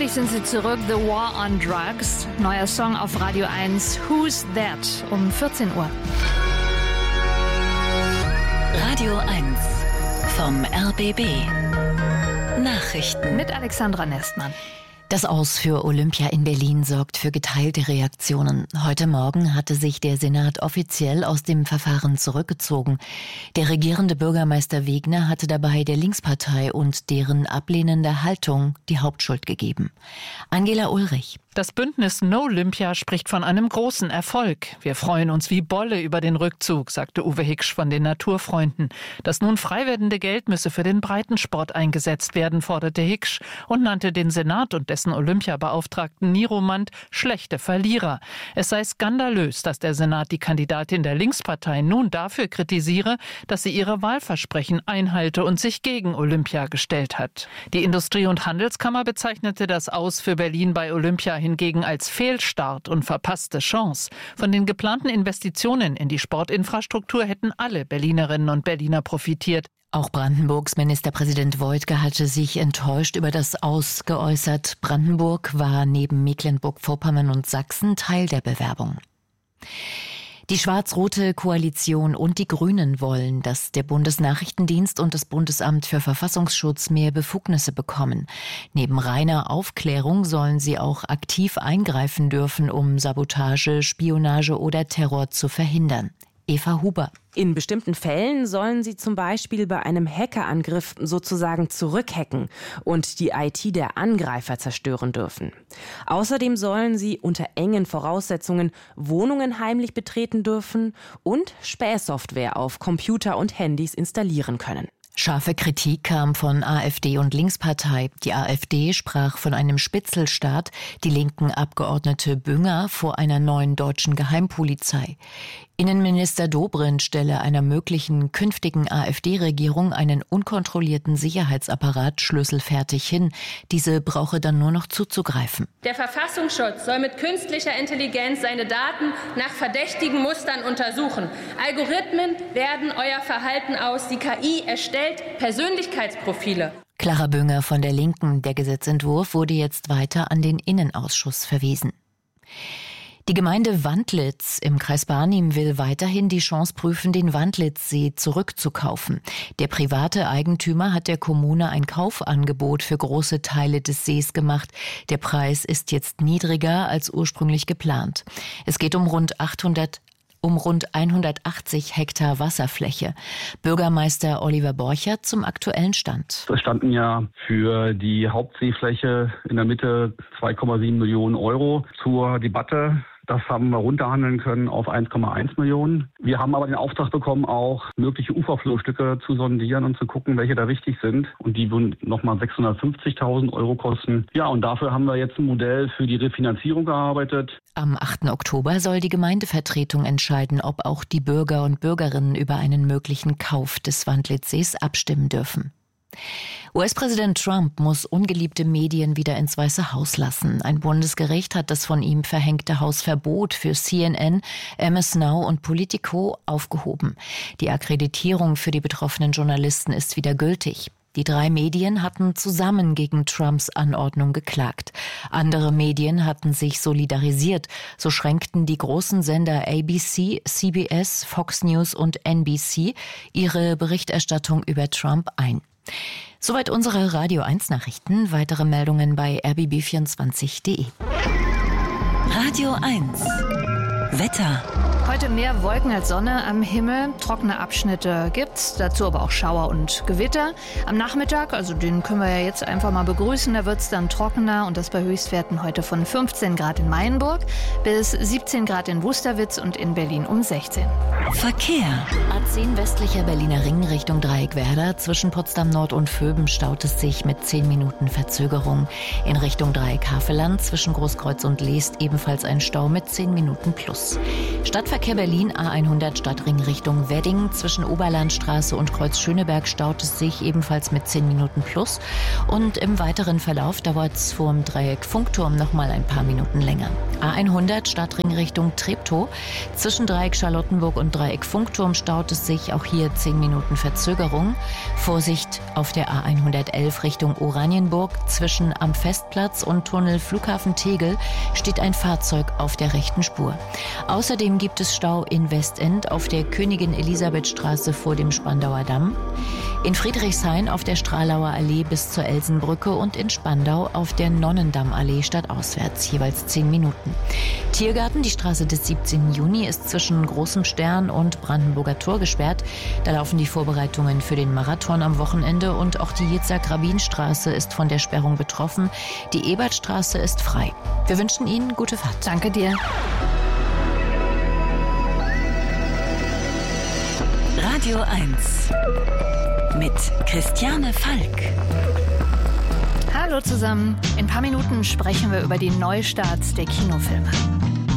Endlich sind sie zurück, The War on Drugs. Neuer Song auf Radio 1, Who's That? Um 14 Uhr. Radio 1 vom RBB. Nachrichten Mit Alexandra Nestmann. Das Aus für Olympia in Berlin sorgt für geteilte Reaktionen. Heute Morgen hatte sich der Senat offiziell aus dem Verfahren zurückgezogen. Der regierende Bürgermeister Wegner hatte dabei der Linkspartei und deren ablehnende Haltung die Hauptschuld gegeben. Angela Ulrich. Das Bündnis No Olympia spricht von einem großen Erfolg. Wir freuen uns wie Bolle über den Rückzug, sagte Uwe Hiksch von den Naturfreunden. Das nun frei werdende Geld müsse für den Breitensport eingesetzt werden, forderte Hiksch und nannte den Senat und dessen Olympiabeauftragten Niromand schlechte Verlierer. Es sei skandalös, dass der Senat die Kandidatin der Linkspartei nun dafür kritisiere, dass sie ihre Wahlversprechen einhalte und sich gegen Olympia gestellt hat. Die Industrie- und Handelskammer bezeichnete das Aus für Berlin bei Olympia hingegen als Fehlstart und verpasste Chance. Von den geplanten Investitionen in die Sportinfrastruktur hätten alle Berlinerinnen und Berliner profitiert. Auch Brandenburgs Ministerpräsident Woidke hatte sich enttäuscht über das Aus geäußert. Brandenburg war neben Mecklenburg-Vorpommern und Sachsen Teil der Bewerbung. Die schwarz-rote Koalition und die Grünen wollen, dass der Bundesnachrichtendienst und das Bundesamt für Verfassungsschutz mehr Befugnisse bekommen. Neben reiner Aufklärung sollen sie auch aktiv eingreifen dürfen, um Sabotage, Spionage oder Terror zu verhindern. Eva Huber. In bestimmten Fällen sollen sie zum Beispiel bei einem Hackerangriff sozusagen zurückhacken und die IT der Angreifer zerstören dürfen. Außerdem sollen sie unter engen Voraussetzungen Wohnungen heimlich betreten dürfen und Spähsoftware auf Computer und Handys installieren können. Scharfe Kritik kam von AfD und Linkspartei. Die AfD sprach von einem Spitzelstaat, die linken Abgeordnete Bünger vor einer neuen deutschen Geheimpolizei. Innenminister Dobrindt stelle einer möglichen künftigen AfD-Regierung einen unkontrollierten Sicherheitsapparat schlüsselfertig hin. Diese brauche dann nur noch zuzugreifen. Der Verfassungsschutz soll mit künstlicher Intelligenz seine Daten nach verdächtigen Mustern untersuchen. Algorithmen werden euer Verhalten aus. Die KI erstellt Persönlichkeitsprofile. Clara Bünger von der Linken. Der Gesetzentwurf wurde jetzt weiter an den Innenausschuss verwiesen. Die Gemeinde Wandlitz im Kreis Barnim will weiterhin die Chance prüfen, den Wandlitzsee zurückzukaufen. Der private Eigentümer hat der Kommune ein Kaufangebot für große Teile des Sees gemacht. Der Preis ist jetzt niedriger als ursprünglich geplant. Es geht um rund 180 Hektar Wasserfläche. Bürgermeister Oliver Borchert zum aktuellen Stand. Es standen ja für die Hauptseefläche in der Mitte 2,7 Millionen Euro zur Debatte. Das haben wir runterhandeln können auf 1,1 Millionen. Wir haben aber den Auftrag bekommen, auch mögliche Uferflurstücke zu sondieren und zu gucken, welche da wichtig sind. Und die würden nochmal 650.000 Euro kosten. Ja, und dafür haben wir jetzt ein Modell für die Refinanzierung gearbeitet. Am 8. Oktober soll die Gemeindevertretung entscheiden, ob auch die Bürger und Bürgerinnen über einen möglichen Kauf des Wandlitzsees abstimmen dürfen. US-Präsident Trump muss ungeliebte Medien wieder ins Weiße Haus lassen. Ein Bundesgericht hat das von ihm verhängte Hausverbot für CNN, MS Now und Politico aufgehoben. Die Akkreditierung für die betroffenen Journalisten ist wieder gültig. Die 3 Medien hatten zusammen gegen Trumps Anordnung geklagt. Andere Medien hatten sich solidarisiert. So schränkten die großen Sender ABC, CBS, Fox News und NBC ihre Berichterstattung über Trump ein. Soweit unsere Radio 1 Nachrichten. Weitere Meldungen bei rbb24.de. Radio 1 Wetter. Heute mehr Wolken als Sonne am Himmel. Trockene Abschnitte gibt's, dazu aber auch Schauer und Gewitter. Am Nachmittag, also den können wir ja jetzt einfach mal begrüßen, da wird's dann trockener und das bei Höchstwerten heute von 15 Grad in Mayenburg bis 17 Grad in Wusterwitz und in Berlin um 16. Verkehr. A10 westlicher Berliner Ring Richtung Dreieckwerder. Zwischen Potsdam Nord und Vöben staut es sich mit 10 Minuten Verzögerung. In Richtung Dreieck Havelland zwischen Großkreuz und Leest ebenfalls ein Stau mit 10 Minuten plus. Stadtverkehr Verkehr Berlin, A100 Stadtring Richtung Wedding. Zwischen Oberlandstraße und Kreuz Schöneberg staut es sich ebenfalls mit 10 Minuten plus. Und im weiteren Verlauf dauert es vorm Dreieck Funkturm nochmal ein paar Minuten länger. A100 Stadtring Richtung Treptow. Zwischen Dreieck Charlottenburg und Dreieck Funkturm staut es sich, auch hier 10 Minuten Verzögerung. Vorsicht auf der A111 Richtung Oranienburg. Zwischen am Festplatz und Tunnel Flughafen Tegel steht ein Fahrzeug auf der rechten Spur. Außerdem gibt es Stau in Westend auf der Königin-Elisabeth-Straße vor dem Spandauer Damm, in Friedrichshain auf der Stralauer Allee bis zur Elsenbrücke und in Spandau auf der Nonnendammallee stadtauswärts, jeweils 10 Minuten. Tiergarten, die Straße des 17. Juni, ist zwischen Großem Stern und Brandenburger Tor gesperrt. Da laufen die Vorbereitungen für den Marathon am Wochenende und auch die Jitzak-Rabin-Straße ist von der Sperrung betroffen. Die Ebertstraße ist frei. Wir wünschen Ihnen gute Fahrt. Danke dir. Radio 1 mit Christiane Falk. Hallo zusammen. In ein paar Minuten sprechen wir über die Neustarts der Kinofilme.